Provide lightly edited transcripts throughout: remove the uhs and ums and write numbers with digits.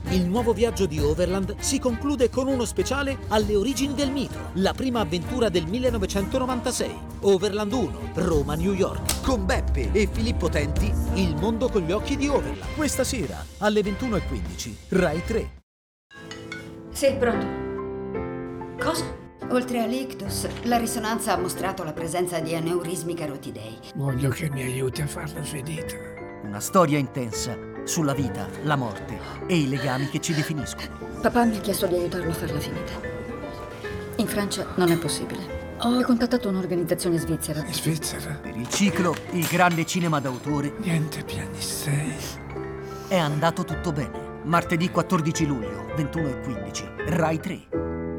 Il nuovo viaggio di Overland si conclude con uno speciale alle origini del mito, la prima avventura del 1996. Overland 1, Roma-New York. Con Beppe e Filippo Tenti, il mondo con gli occhi di Overland. Questa sera, alle 21:15, Rai 3. Sì, pronto. Cosa? Oltre all'ictus, la risonanza ha mostrato la presenza di aneurismi carotidei. Voglio che mi aiuti a farla finita. Una storia intensa sulla vita, la morte e i legami che ci definiscono. Papà mi ha chiesto di aiutarlo a farla finita. In Francia non è possibile. Ho contattato un'organizzazione svizzera. In Svizzera? Per il ciclo Il grande cinema d'autore Niente piagnistei. è andato tutto bene. Martedì 14 luglio, 21:15, Rai 3.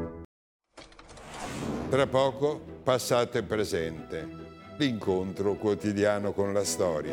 Tra poco, passato e presente. L'incontro quotidiano con la storia.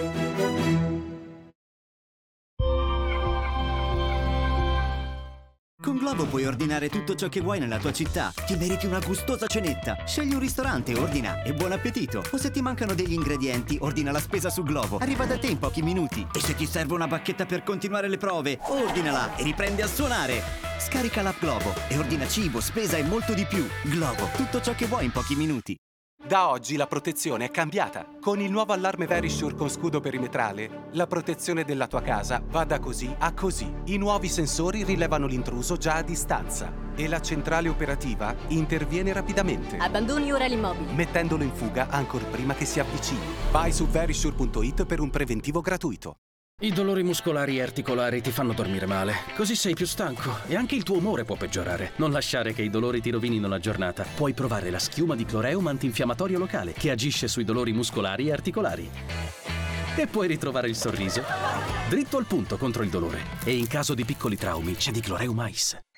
Con Glovo puoi ordinare tutto ciò che vuoi nella tua città. Ti meriti una gustosa cenetta. Scegli un ristorante, ordina e buon appetito. O se ti mancano degli ingredienti, ordina la spesa su Glovo. Arriva da te in pochi minuti. E se ti serve una bacchetta per continuare le prove, ordinala e riprendi a suonare. Scarica l'app Glovo e ordina cibo, spesa e molto di più. Glovo, tutto ciò che vuoi in pochi minuti. Da oggi la protezione è cambiata. Con il nuovo allarme Verisure con scudo perimetrale, la protezione della tua casa va da così a così. I nuovi sensori rilevano l'intruso già a distanza e la centrale operativa interviene rapidamente, Abbandoni ora l'immobile. mettendolo in fuga ancora prima che si avvicini. Vai su verisure.it per un preventivo gratuito. I dolori muscolari e articolari ti fanno dormire male, così sei più stanco e anche il tuo umore può peggiorare. Non lasciare che i dolori ti rovinino la giornata. Puoi provare la schiuma di Cloreum antinfiammatorio locale che agisce sui dolori muscolari e articolari. E puoi ritrovare il sorriso dritto al punto contro il dolore. E in caso di piccoli traumi c'è di Cloreum Ice.